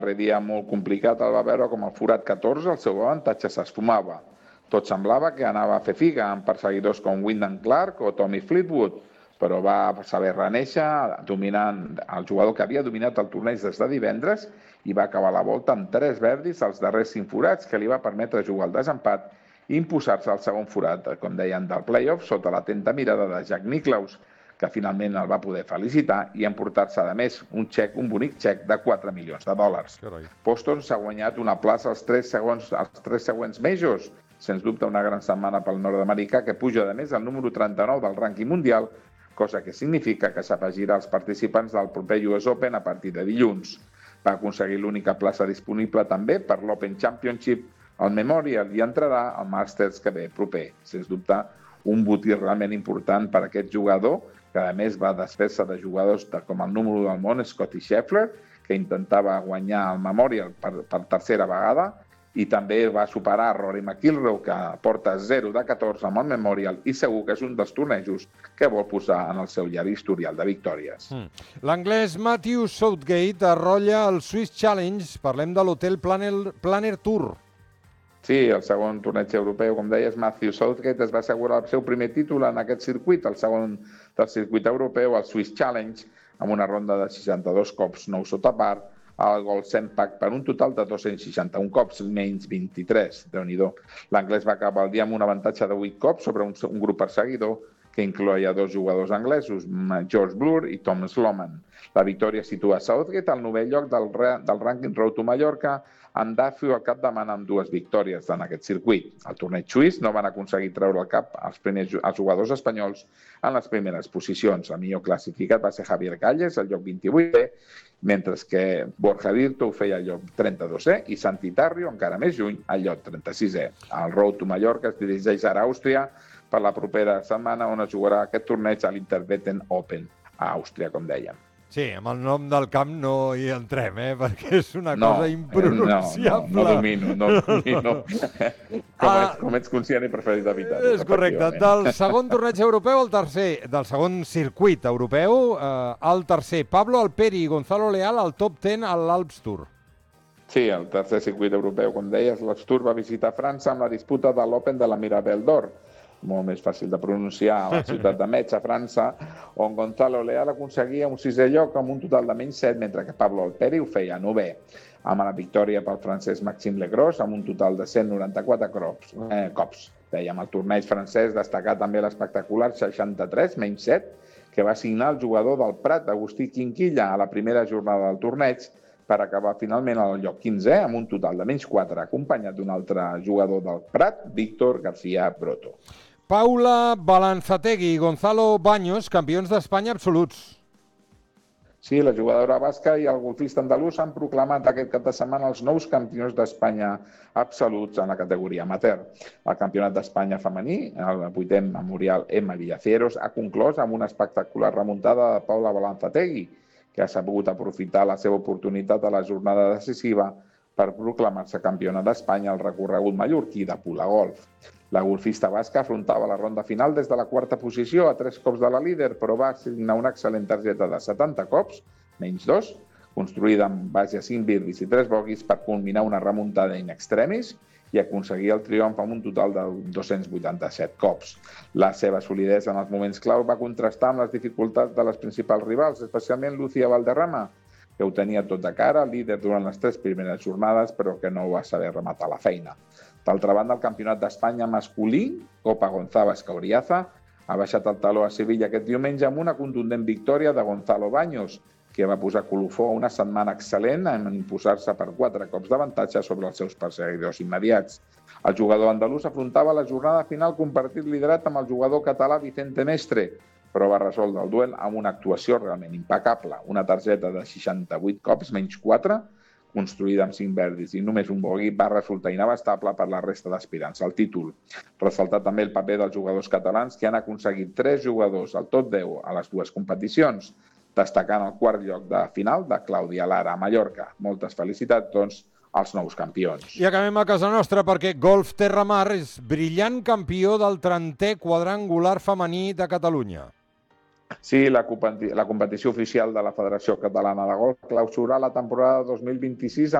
darrer dia molt complicat el va veure com el forat 14, el seu avantatge s'esfumava. Tot semblava que anava a fer figa amb perseguidors com Wyndham Clark o Tommy Fleetwood, però va saber renéixer dominant el jugador que havia dominat el torneig des de divendres i va acabar la volta amb 3 verdis als darrers 5 forats que li va permetre jugar al desempat i imposar-se al segon forat, com deien, del play-off sota l'atenta mirada de Jack Nicklaus, que finalment el va poder felicitar i emportar-se, a més, un bonic xec de $4 milions. Poston s'ha guanyat una plaça als 3 següents majors, sens dubte una gran setmana pel nord-americà, que puja, a més, al número 39 del rànquing mundial, cosa que significa que s'afegirà als participants del proper US Open a partir de dilluns. Va aconseguir l'única plaça disponible també per l'Open Championship al Memorial i entrarà al Masters que ve proper. Sens dubte, un botí realment important per a aquest jugador, que a més va desfer-se de jugadors com el número del món, Scottie Scheffler, que intentava guanyar el Memorial per tercera vegada, i també va superar Rory McIlroy, que porta 0 de 14 amb el Memorial, i segur que és un dels tornejos que vol posar en el seu llarg historial de victòries. L'anglès Matthew Southgate arrolla el Swiss Challenge. Parlem de l'hotel Planner Tour. Sí, el segon torneig europeu, com deies, Matthew Southgate es va assegurar el seu primer títol en aquest circuit, el segon del circuit europeu, el Swiss Challenge, amb una ronda de 62 cops, 9 sota par, al Gold Sempack per un total de 261 cops, menys 23. Déu-n'hi-do. L'anglès va acabar el dia amb un avantatge de 8 cops sobre un grup perseguidor que incloïa 2 jugadors anglesos, George Blur i Tom Sloman. La victòria situa Southgate al 9è lloc del rànquing Road to Mallorca, amb Duffy al capdavant amb 2 victòries en aquest circuit. Al torneig suís no van aconseguir treure el cap els jugadors espanyols en les primeres posicions. El millor classificat va ser Javier Calles, al lloc 28è, mentre que Borja Virto ho feia al lloc 32è i Santi Tarrio, encara més lluny, al lloc 36è. El Road to Mallorca es dirigeix ara a Àustria per la propera setmana, on es jugarà aquest torneig a l'Interwetten Open, a Àustria, com dèiem. Sí, amb el nom del camp no hi entrem, perquè és una cosa impronunciable. No domino. Com ets conscient, he preferit evitar-ho. És correcte. Del segon torneig europeu al tercer, del segon circuit europeu, al tercer, Pablo Alperi i Gonzalo Leal al top 10 a l'Alps Tour. Sí, el tercer circuit europeu, com deies, l'Alps Tour va visitar França amb la disputa de l'Open de la Mirabel d'Or, molt més fàcil de pronunciar, a la ciutat de Metz, a França, on Gonzalo Leal aconseguia un 6è lloc amb un total de menys 7, mentre que Pablo Alperi ho feia 9è, amb la victòria pel francès Maxime Legros amb un total de 194 cops. Dèiem, el torneig francès destacà també l'espectacular 63, menys 7, que va signar el jugador del Prat, Agustí Quinquilla, a la primera jornada del torneig, per acabar finalment al lloc 15è amb un total de menys 4, acompanyat d'un altre jugador del Prat, Víctor García Broto. Paula Balanzategui i Gonzalo Baños, campions d'Espanya absoluts. Sí, la jugadora basca i el golfista andalús han proclamat aquest cap de setmana els nous campions d'Espanya absoluts en la categoria amateur. El campionat d'Espanya femení, el 8è Memorial Emma Villaceros, ha conclòs amb una espectacular remuntada de Paula Balanzategui, que ha sabut aprofitar la seva oportunitat a la jornada decisiva per proclamar-se campiona d'Espanya al recorregut mallorquí de Pula Golf. La golfista basca afrontava la ronda final des de la 4a posició a 3 cops de la líder, però va assignar una excel·lent targeta de 70 cops, menys 2, construïda amb base a 5 birdies i 3 bogies per culminar una remuntada in extremis i aconseguir el triomf amb un total de 287 cops. La seva solidesa en els moments clau va contrastar amb les dificultats de les principals rivals, especialment Lucía Valderrama, que ho tenia tot de cara, líder durant les 3 primeres jornades, però que no va saber rematar la feina. D'altra banda, el Campionat d'Espanya masculí, Copa Gonzalo Escauriaza, ha baixat el taló a Sevilla aquest diumenge amb una contundent victòria de Gonzalo Baños, que va posar colofó una setmana excel·lent en imposar-se per 4 cops d'avantatge sobre els seus perseguidors immediats. El jugador andalús afrontava la jornada final compartit liderat amb el jugador català Vicente Mestre, però va resoldre el duel amb una actuació realment impecable. Una targeta de 68 cops menys 4, construïda amb 5 verdis i només un bogey, va resultar inabastable per la resta d'aspirants al títol. Ressaltar també el paper dels jugadors catalans, que han aconseguit 3 jugadors al top 10 a les 2 competicions, destacant el 4è lloc de final de Clàudia Lara a Mallorca. Moltes felicitats, doncs, als nous campions. I acabem a casa nostra perquè Golf Terramar és brillant campió del 30è quadrangular femení de Catalunya. Sí, la competició oficial de la Federació Catalana de Golf clausurà la temporada 2026